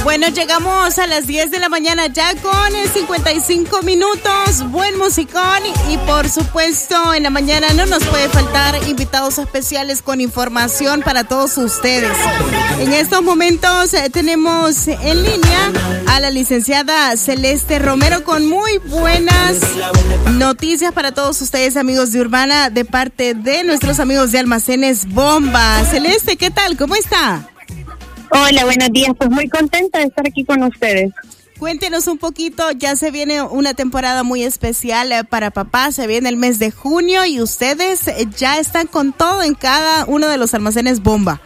Bueno, llegamos a las 10 de la mañana ya con 55 minutos, buen musicón y por supuesto en la mañana no nos puede faltar invitados especiales con información para todos ustedes. En estos momentos tenemos en línea a la licenciada Celeste Romero con muy buenas noticias para todos ustedes, amigos de Urbana, de parte de nuestros amigos de Almacenes Bomba. Celeste, ¿qué tal? ¿Cómo está? Hola, buenos días. Pues muy contenta de estar aquí con ustedes. Cuéntenos un poquito, ya se viene una temporada muy especial para papá, se viene el mes de junio y ustedes ya están con todo en cada uno de los almacenes Bomba.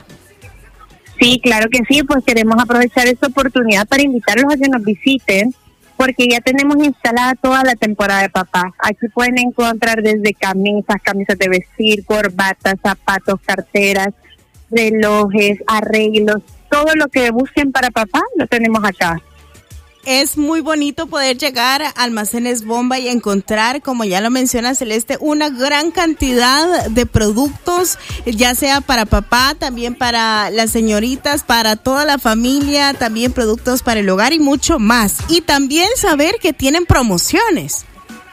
Sí, claro que sí, pues queremos aprovechar esta oportunidad para invitarlos a que nos visiten, porque ya tenemos instalada toda la temporada de papá. Aquí pueden encontrar desde camisas de vestir, corbatas, zapatos, carteras, relojes, arreglos, todo lo que busquen para papá lo tenemos acá. Es muy bonito poder llegar a Almacenes Bomba y encontrar, como ya lo menciona Celeste, una gran cantidad de productos, ya sea para papá, también para las señoritas, para toda la familia, también productos para el hogar y mucho más. Y también saber que tienen promociones.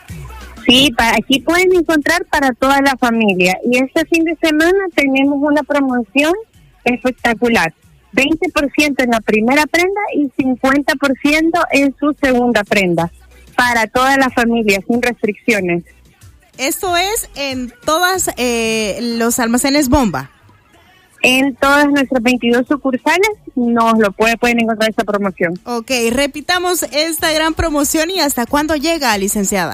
Sí, aquí pueden encontrar para toda la familia. Y este fin de semana tenemos una promoción espectacular. 20% en la primera prenda y 50% en su segunda prenda. Para toda la familia, sin restricciones. Esto es en todas los almacenes Bomba. En todas nuestras 22 sucursales pueden encontrar esta promoción. Ok, repitamos esta gran promoción y ¿hasta cuándo llega, licenciada?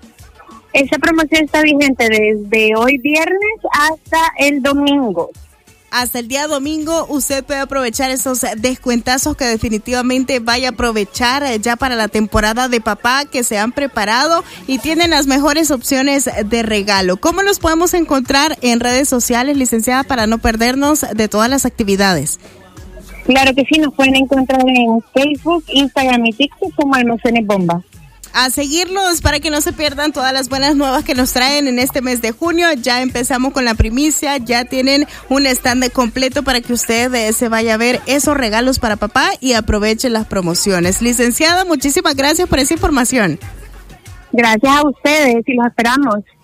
Esa promoción está vigente desde hoy viernes hasta el domingo. Hasta el día domingo usted puede aprovechar esos descuentazos que definitivamente vaya a aprovechar ya para la temporada de papá, que se han preparado y tienen las mejores opciones de regalo. ¿Cómo los podemos encontrar en redes sociales, licenciada, para no perdernos de todas las actividades? Claro que sí, nos pueden encontrar en Facebook, Instagram y TikTok como Almacenes Bomba. A seguirlos para que no se pierdan todas las buenas nuevas que nos traen en este mes de junio. Ya empezamos con la primicia, ya tienen un stand completo para que usted se vaya a ver esos regalos para papá y aproveche las promociones. Licenciada, muchísimas gracias por esa información. Gracias a ustedes y los esperamos.